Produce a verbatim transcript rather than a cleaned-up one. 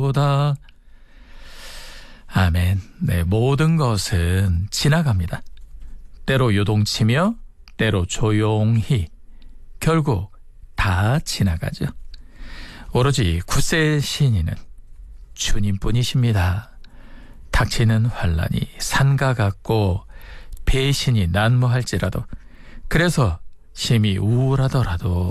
지나가도다. 아멘. 네, 모든 것은 지나갑니다. 때로 요동치며 때로 조용히, 결국 다 지나가죠. 오로지 굳세 신이는 주님뿐이십니다. 닥치는 환란이 산과 같고 배신이 난무할지라도, 그래서 심히 우울하더라도